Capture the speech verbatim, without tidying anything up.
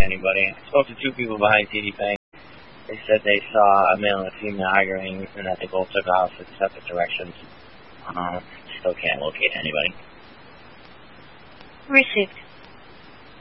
anybody. I spoke to two people behind T D Bank. They said they saw a male and a female arguing and that they both took off in separate directions. Um, still can't locate anybody. Received.